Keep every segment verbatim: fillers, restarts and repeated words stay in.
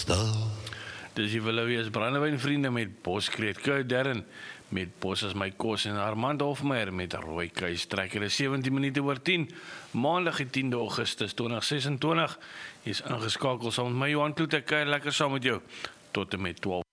stil. Dis die Willouwees brandewynvriende met Boskreet Kuidern, met Bos as my kos en Armand Hofmeyer met Rooi Kuis trekker is sewentien minute oor tien, maandag die tiende Augustus twintig ses en twintig, is ingeskakel saam met my Johan Kloete, kuier lekker saam met jou, tot en met twaalf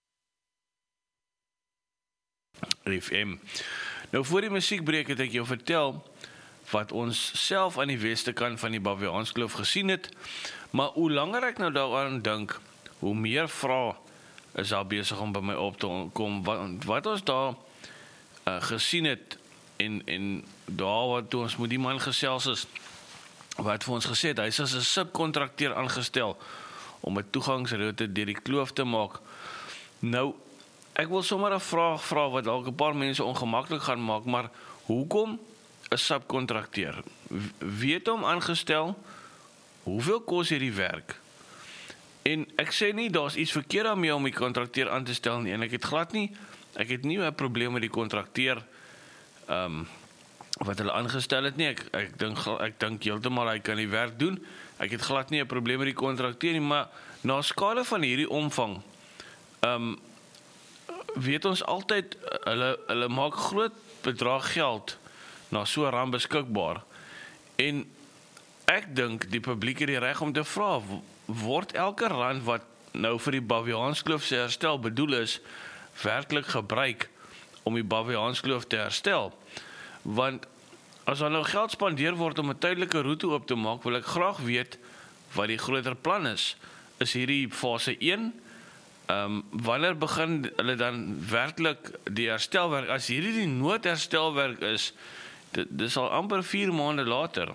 F M. Nou voor die musiekbreek het ek jou vertel, wat ons self aan die weste kant van die Baviaanskloof gesien het, maar hoe langer ek nou daaraan dink, hoe meer vrae is daar besig om by my op te kom, wat, wat ons daar uh, gesien het, en, en daar wat ons met die man gesels is, wat vir ons gesê het, hy is as 'n subkontrakteur aangestel, om 'n toegangsroute deur die kloof te maak. Nou, ek wil sommer 'n vraag vra, wat dalk 'n paar mense ongemaklik gaan maak, maar hoekom 'n subkontrakteur? Wie het hom aangestel? Hoeveel kos hierdie werk? En ek sê nie, daar's iets verkeerd daarmee om die kontrakteur aan te stel nie, en ek het glad nie, ek het nie 'n probleem met die kontrakteur, um, wat hulle aangestel het nie, ek, ek dink ek dink heeltemal hy kan die werk doen, ek het glad nie 'n probleem met die kontrakteur nie, maar na skale van hierdie omvang, um, weet ons altyd, hulle, hulle maak groot bedrag geld, na so 'n rand beskikbaar, en ek dink die publiek het die reg om te vra, word elke rand wat nou vir die Baviaanskloof se herstel bedoel is, werklik gebruik om die Baviaanskloof te herstel? Want as daar nou geld spandeer word om 'n tydelike roete oop te maak, wil ek graag weet wat die groter plan is. Is hierdie fase een? Um, wanneer begin hulle dan werklik die herstelwerk? As hierdie die noodherstelwerk is, dit, dit sal amper vier maande later.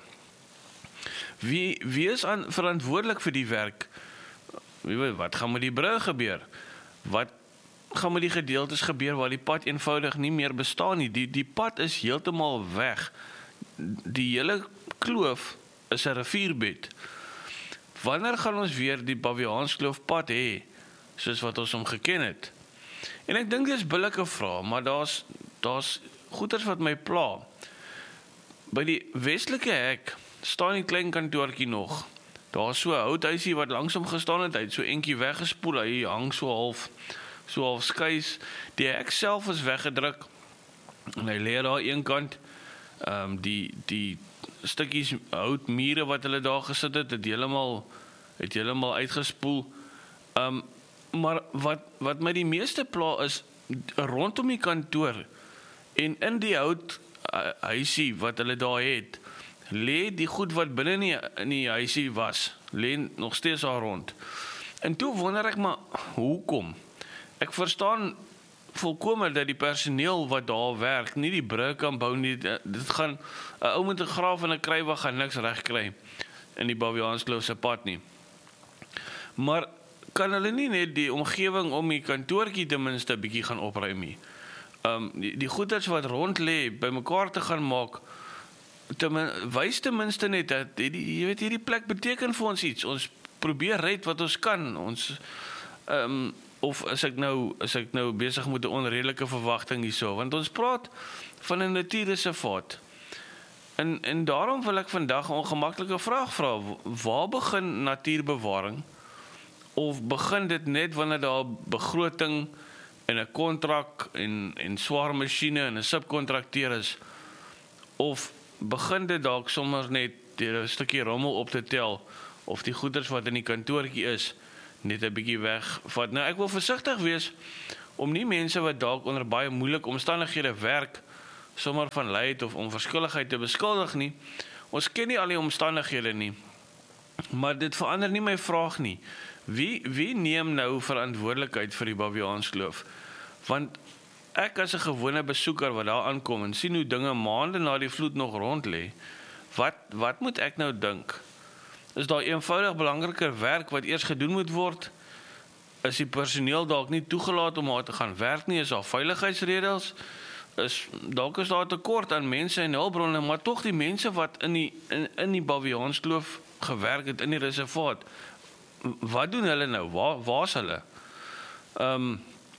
Wie, wie is aan, verantwoordelik vir die werk? Wat gaan met die brug gebeur? Wat gaan met die gedeeltes gebeur waar die pad eenvoudig nie meer bestaan nie? Die, die pad is heeltemal weg. Die hele kloof is 'n rivierbed. Wanneer gaan ons weer die Baviaanskloof pad hê, soos wat ons hom geken het? En ek dink dit is billike vrae, maar daar's daar's goeters wat my pla. By die westelike hek staan die klein kantoortjie nog. Daar is so 'n houthuisie wat langs hom gestaan het, hy het so entjie weggespoel, hy hang so half, so half skuis. Die hek self is weggedruk, en hy lê daar een kant, um, die, die stukkies houtmure wat hulle daar gesit het, het heeltemal, het heeltemal uitgespoel. Um, maar wat, wat my die meeste pla is, rondom die kantoor, en in die hout uh, huisie wat hulle daar het, lê die goed wat binne in die, in die huisie was, lê nog steeds daar rond. En toe wonder ek maar, hoekom? Ek verstaan volkome dat die personeel wat daar werk, nie die brug kan bou nie, dit gaan, 'n ou met 'n graaf en 'n krywer gaan niks reg kry in die Baviaanskloof se pad nie. Maar kan hulle nie net die omgewing om die kantoortjie ten minste 'n bietjie gaan opruim nie? Um, die, die goeders wat rond lê, by mekaar te gaan maak, Ten, wys ten minste net dat die, jy weet, hierdie plek beteken vir ons iets. Ons probeer red wat ons kan. Ons um, of is ek nou is ek nou besig met 'n onredelike verwagting hierso, want ons praat van 'n natuurreservaat. En en daarom wil ek vandag 'n ongemaklike vraag vra. Waar begin natuurbewaring? Of begin dit net wanneer daar begroting en 'n kontrak en en swaar masjiene en 'n subkontrakteur is? Of begin dit dalk sommer net deur 'n stukkie rommel op te tel, of die goeders wat in die kantoortjie is, net 'n bietjie wegvat. Nou, ek wil versigtig wees, om nie mense wat dalk onder baie moeilike omstandighede werk, sommer van lyd of onverskilligheid te beskuldig nie. Ons ken nie al die omstandighede nie, maar dit verander nie my vraag nie. Wie, wie neem nou verantwoordelikheid vir die Baviaanskloof? Want ek as 'n gewone besoeker wat daar aankom en sien hoe dinge maande na die vloed nog rond lê, wat, wat moet ek nou dink? Is daar eenvoudig belangriker werk wat eers gedoen moet word? Is die personeel dalk nie toegelaat om daar te gaan werk nie? Is daar veiligheidsreëls? Is, dalk is daar tekort aan mense en hulpbronne, maar tog die mense wat in die, in, in die Baviaanskloof gewerk het, in die reservaat, wat doen hulle nou? Waar, waar is hulle? Um,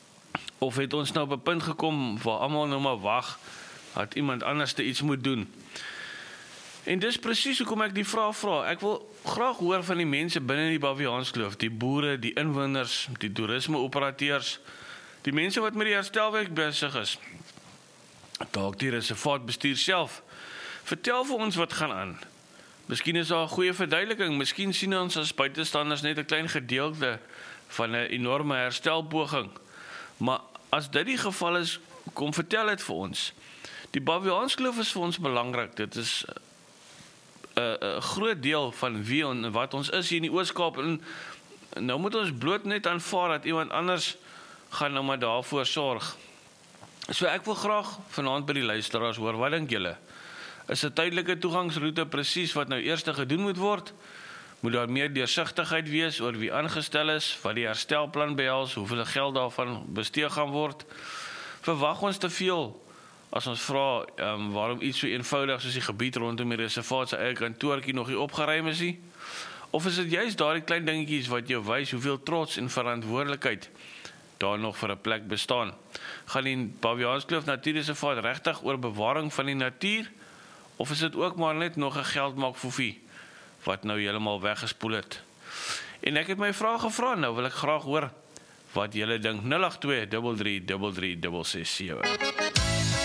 Of het ons nou op 'n punt gekom waar almal nou maar wag, dat iemand anders te iets moet doen? En dis presies hoekom ek die vraag vra. Ek wil graag hoor van die mense binne die Baviaanskloof, die boere, die inwoners, die toerisme-operateurs, die mense wat met die herstelwerk besig is. Dalk die reservaatbestuur self. Vertel vir ons wat gaan aan. Miskien is daar 'n goeie verduideliking, miskien sien ons as buitestanders net 'n klein gedeelte van 'n enorme herstelpoging. Maar as dit die geval is, kom vertel dit vir ons. Die Baviaanskloof is vir ons belangrik. Dit is 'n 'n groot deel van wie en wat ons is hier in die Oos-Kaap, en nou moet ons bloot net aanvaar dat iemand anders gaan nou maar daarvoor sorg. So ek wil graag vanaand by die luisteraars hoor, wat dink julle? Is 'n tydelike toegangsroete presies wat nou eers gedoen moet word? Moet daar meer deursigtigheid wees oor wie aangestel is, wat die herstelplan behels, hoeveel geld daarvan bestee gaan word? Verwag ons te veel as ons vra um, waarom iets so eenvoudig soos die gebied rondom die reservaat se eie kantoortjie nog nie opgeruim is nie? Of is dit juist daardie klein dingetjies wat jou wys hoeveel trots en verantwoordelikheid daar nog vir 'n plek bestaan? Gaan die Baviaanskloof Natuurreservaat regtig oor bewaring van die natuur, of is dit ook maar net nog 'n geldmaakfoefie wat nou heeltemal weggespoel het? En ek het my vrae gevra, nou wil ek graag hoor wat julle dink. nul agt twee drie drie drie drie ses ses ses sewe